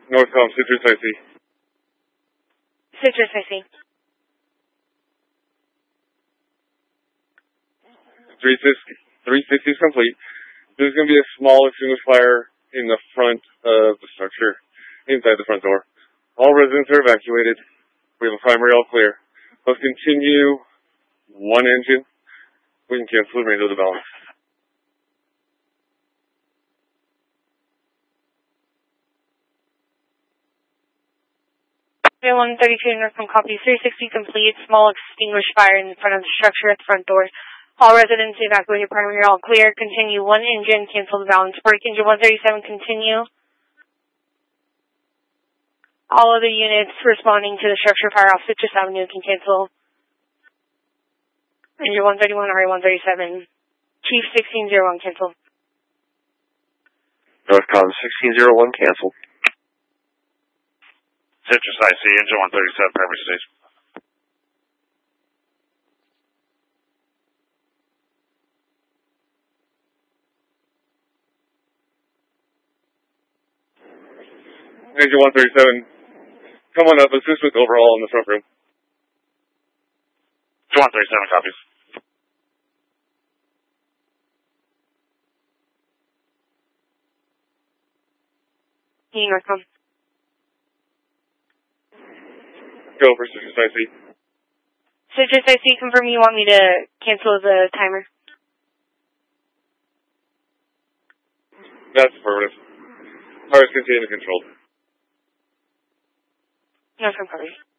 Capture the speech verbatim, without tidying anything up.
Northcom, Citrus I C. Citrus, I see. three sixty is complete. There's going to be a small extinguished fire in the front of the structure, inside the front door. All residents are evacuated. We have a primary all clear. Let's continue one engine. We can cancel the remainder of the balance. one thirty-two Northcom copy. three sixty complete. Small extinguished fire in front of the structure at the front door. All residents evacuated. Primary all clear. Continue one engine. Cancel the balance. Break engine one thirty-seven. Continue. All other units responding to the structure fire off Citrus Avenue can cancel. Engine one thirty-one, R A one thirty-seven. Chief sixteen oh one, cancel. Northcom sixteen oh one, cancel. Citrus I C, engine one thirty-seven, primary station. Engine one thirty-seven, come on up, assist with overhaul in the front room. Engine one thirty-seven, copies. Hey, Northcom. Go for Citrus I C. Citrus I C, confirm you want me to cancel the timer. That's affirmative. Fires continue to control. Northcom, copy.